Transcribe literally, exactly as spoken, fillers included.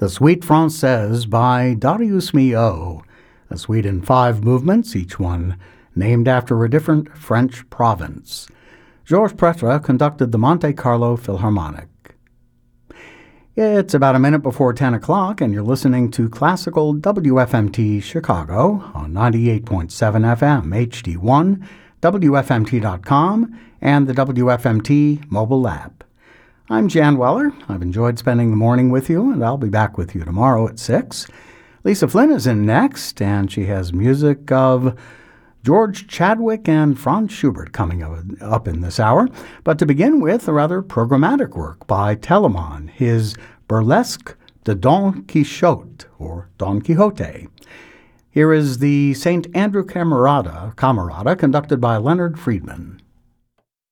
The Suite Française by Darius Milhaud, a suite in five movements, each one named after a different French province. Georges Pretre conducted the Monte Carlo Philharmonic. It's about a minute before ten o'clock, and you're listening to Classical W F M T Chicago on ninety-eight point seven F M, H D one, W F M T dot com, and the W F M T mobile app. I'm Jan Weller. I've enjoyed spending the morning with you, and I'll be back with you tomorrow at six. Lisa Flynn is in next, and she has music of George Chadwick and Franz Schubert coming up in this hour. But to begin with, a rather programmatic work by Telemann, his Burlesque de Don Quixote, or Don Quixote. Here is the Saint Andrew Camerata, Camerata conducted by Leonard Friedman.